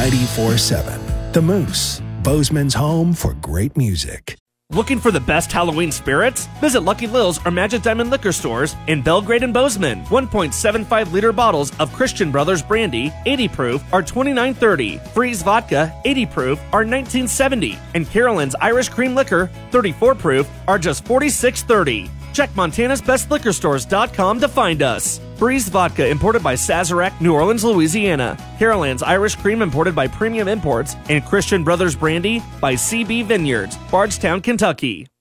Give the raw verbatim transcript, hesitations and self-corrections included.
ninety-four seven. The Moose, Bozeman's home for great music. Looking for the best Halloween spirits? Visit Lucky Lil's or Magic Diamond liquor stores in Belgrade and Bozeman. one point seven five liter bottles of Christian Brothers Brandy, eighty proof, are twenty-nine thirty. Freeze Vodka, eighty proof, are nineteen seventy. And Carolyn's Irish Cream Liquor, thirty-four proof, are just forty-six thirty. Check Montana's Best Liquor Stores dot com to find us. Breeze Vodka, imported by Sazerac, New Orleans, Louisiana. Carolyn's Irish Cream, imported by Premium Imports. And Christian Brothers Brandy by C B Vineyards, Bardstown, Kentucky.